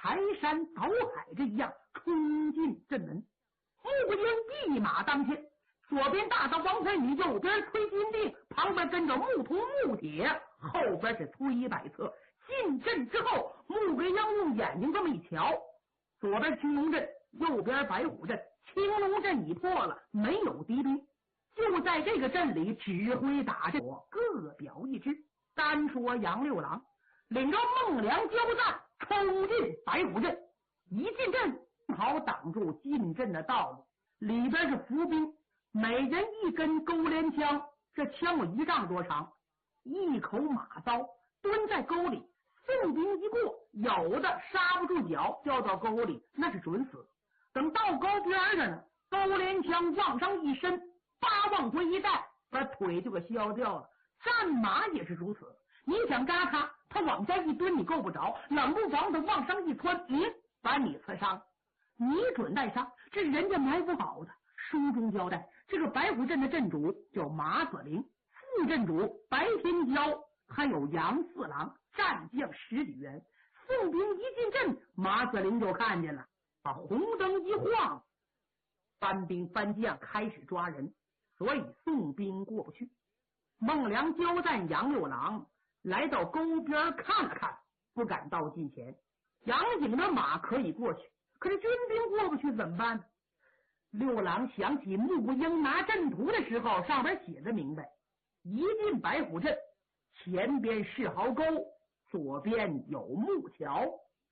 排山倒海这一样冲进阵门。穆桂英一马当先，左边大刀王才女，右边崔金定，旁边跟着穆图穆铁，后边是崔百策。进阵之后，穆桂英用眼睛这么一瞧，左边青龙阵，右边白虎阵，青龙阵已破了，没有敌兵，就在这个阵里指挥打阵，我各表一支。单说杨六郎领着孟良交战，冲进白虎阵，一进阵好挡住进阵的道路，里边是伏兵，每人一根钩镰枪，这枪有1丈多长，一口马刀蹲在沟里，宋兵一过，有的刹不住脚掉到沟里，那是准死。等到沟边上呢，钩镰枪往上一伸，八往回一带，把腿就给削掉了。战马也是如此，你想扎他往下一蹲，你够不着，冷不防他往上一窜，把你刺伤，你准带伤，这人家埋伏好的。书中交代，这个白虎阵的阵主叫马子陵，副阵主白天骄，还有杨四郎，战将10几员。宋兵一进阵，马子陵就看见了，把红灯一晃，番兵番将开始抓人，所以宋兵过不去。孟良交战杨六郎来到沟边看了看，不敢到近前。杨景的马可以过去，可是军兵过不去怎么办呢？六郎想起穆桂英拿阵图的时候，上面写的明白，一进白虎阵，前边是壕沟，左边有木桥。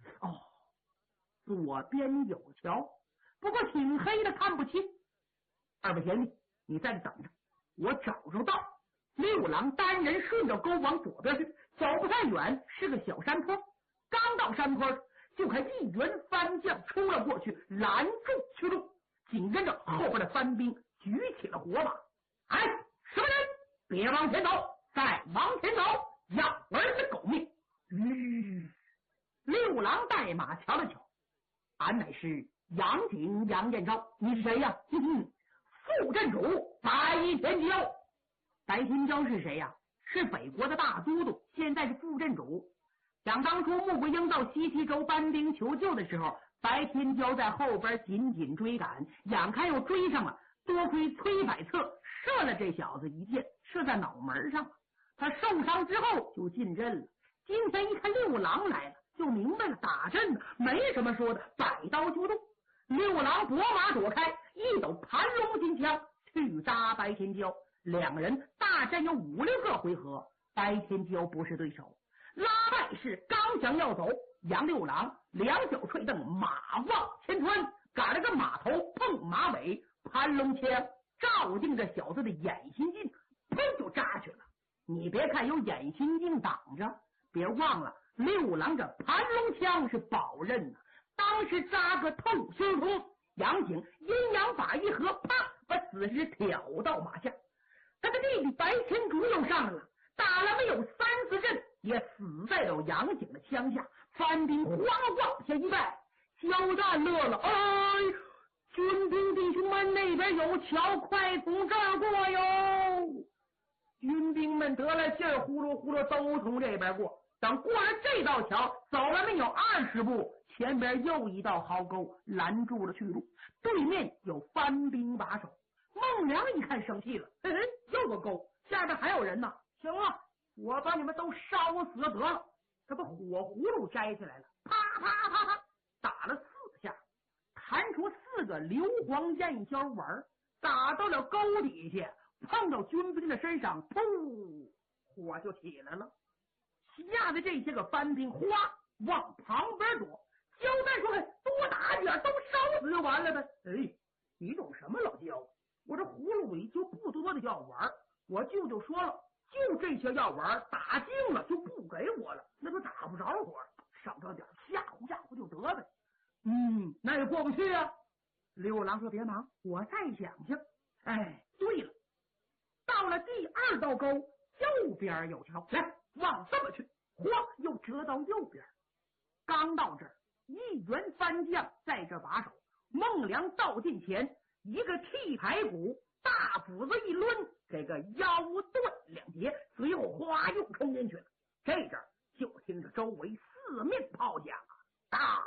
左边有桥，不过挺黑的，看不清。二位贤弟，你在这等着，我找着道。六郎单人顺着沟往左边去，走不太远，是个小山坡。刚到山坡，就看一员番将冲了过去，拦住去路。紧跟着后边的番兵举起了火把，什么人？别往前走，再往前走，要儿子狗命！六郎带马瞧了瞧，俺乃是杨景杨彦昭，你是谁呀？副镇主白天骄。白天骄是谁呀？是北国的大都督，现在是副镇主。想当初穆桂英到西岐州搬兵求救的时候，白天骄在后边紧紧追赶，眼看又追上了，多亏崔百策射了这小子一箭，射在脑门上了。他受伤之后就进阵了。今天一看六郎来了，就明白了，打阵呢没什么说的，摆刀就动。六郎拨马躲开，一抖盘龙金枪去扎白天骄。两个人大战有5、6个回合，白天骄不是对手。拉败是刚想要走，杨六郎两脚踹蹬，马往前窜，赶了个马头碰马尾，盘龙枪照进这小子的眼心镜，砰就扎去了。你别看有眼心镜挡着，别忘了六郎这盘龙枪是宝刃啊，当时扎个透心通。杨景阴阳法一合，啪把死尸挑到马下。他的弟弟白天竹又上来了，打了没有3、4阵，也死在了杨景的枪下。番兵慌往下一拜，交战乐了，军兵弟兄们，那边有桥，快从这儿过哟！军兵们得了信儿，呼噜呼噜都从这边过。等过了这道桥，走了没有20步，前边又一道壕沟拦住了去路，对面有番兵把守。孟良一看生气了，又个沟，下边还有人呢。行了，我把你们都烧死得了。他把火葫芦摘下来了，啪啪啪啪打了4下，弹出4个硫磺焰硝丸，打到了沟底下，碰到军兵的身上，噗，火就起来了。吓得这些个番兵哗往旁边躲。交代说多打点，都烧死就完了呗。你懂什么老焦？我这葫芦里就不多的药丸，我舅舅说了，就这些药丸打尽了就不给我了，那都打不着火，省着点吓唬吓唬就得呗。那也过不去啊。六郎说别忙，我再想想。对了，到了第2道沟，右边有桥，来往这么去，又折到右边。刚到这儿，一员番将在这把守。孟良到近前，一个踢排骨，大斧子一抡，这个腰断2截，随后哗又冲进去了。这阵就听着周围4面炮响，大